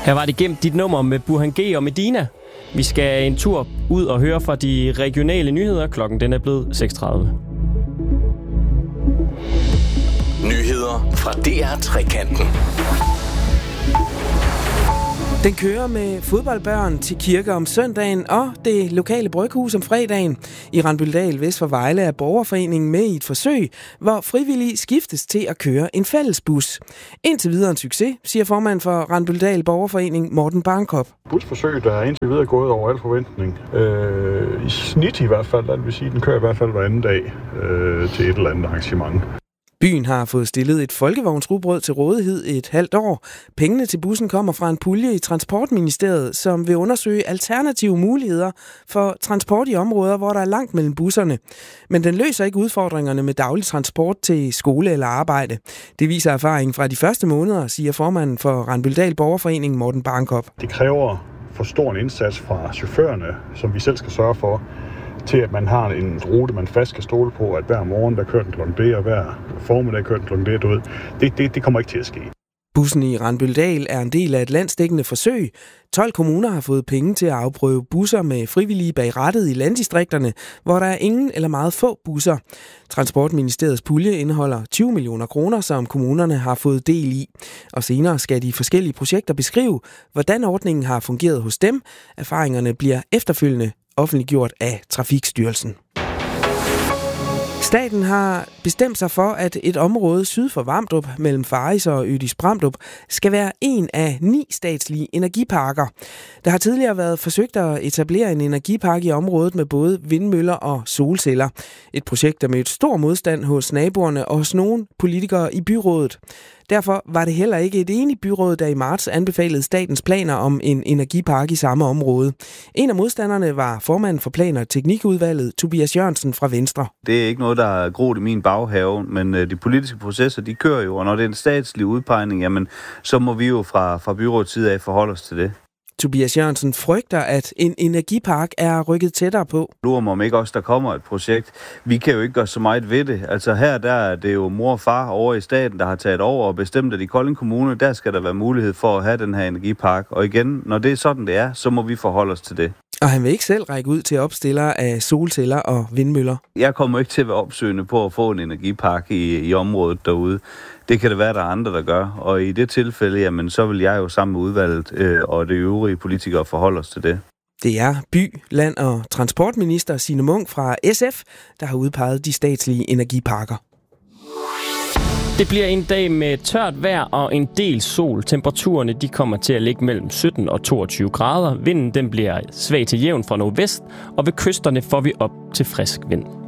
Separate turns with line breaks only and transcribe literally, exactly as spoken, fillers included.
Her var det gemt dit nummer med Burhan G og Medina. Vi skal en tur ud og høre fra de regionale nyheder. Klokken den er blevet seks tredive.
Nyheder fra D R Trekanten.
Den kører med fodboldbørn til kirke om søndagen og det lokale bryghus om fredagen. I Randbøldal vest for Vejle er borgerforeningen med i et forsøg, hvor frivillige skiftes til at køre en fællesbus. Indtil videre en succes, siger formand for Randbøldal Borgerforening Morten Barnkop.
Busforsøg, der er indtil videre gået over al forventning. Øh, I snit i hvert fald, det vil sige, den kører i hvert fald hver anden dag øh, til et eller andet arrangement.
Byen har fået stillet et folkevognsrugbrød til rådighed i et halvt år. Pengene til bussen kommer fra en pulje i Transportministeriet, som vil undersøge alternative muligheder for transport i områder, hvor der er langt mellem busserne. Men den løser ikke udfordringerne med daglig transport til skole eller arbejde. Det viser erfaringen fra de første måneder, siger formanden for Randbøldal Borgerforening Morten Barnkop.
Det kræver for stor en indsats fra chaufførerne, som vi selv skal sørge for, til at man har en rute, man fast kan stole på, at hver morgen, der kører den klokken det, og hver formiddag kører den klokken det, du ved. Det, det, det kommer ikke til at ske.
Bussen i Randbøldal er en del af et landsdækkende forsøg. tolv kommuner har fået penge til at afprøve busser med frivillige bag rattet i landdistrikterne, hvor der er ingen eller meget få busser. Transportministeriets pulje indeholder tyve millioner kroner, som kommunerne har fået del i. Og senere skal de forskellige projekter beskrive, hvordan ordningen har fungeret hos dem. Erfaringerne bliver efterfølgende offentliggjort af Trafikstyrelsen. Staten har bestemt sig for, at et område syd for Vamdrup mellem Faris og Ødis-Bramdrup skal være en af ni statslige energiparker. Der har tidligere været forsøgt at etablere en energipark i området med både vindmøller og solceller. Et projekt, der mødte stor modstand hos naboerne og hos nogle politikere i byrådet. Derfor var det heller ikke et enigt byråd, der i marts anbefalede statens planer om en energipark i samme område. En af modstanderne var formanden for Plan- og Teknikudvalget, Tobias Jørgensen fra Venstre.
Det er ikke noget, der er groet i min baghave, men de politiske processer, de kører jo, og når det er en statslig udpegning, jamen, så må vi jo fra, fra byrådets side af forholde os til det.
Tobias Jørgensen frygter, at en energipark er rykket tættere på.
Lurer mig om ikke også, der kommer et projekt. Vi kan jo ikke gøre så meget ved det. Altså her der er det jo mor og far over i staten, der har taget over og bestemt, at i Kolding Kommune, der skal der være mulighed for at have den her energipark. Og igen, når det er sådan, det er, så må vi forholde os til det.
Og han vil ikke selv række ud til opstillere af solceller og vindmøller.
Jeg kommer ikke til at være opsøgende på at få en energipark i, i området derude. Det kan det være, der er andre, der gør. Og i det tilfælde, jamen, så vil jeg jo sammen med udvalget øh, og det øvrige politikere forholde os til det.
Det er by-, land- og transportminister Signe Munk fra S F, der har udpeget de statslige energiparker.
Det bliver en dag med tørt vejr og en del sol. Temperaturerne de kommer til at ligge mellem sytten og toogtyve grader. Vinden den bliver svag til jævn fra nordvest, og ved kysterne får vi op til frisk vind.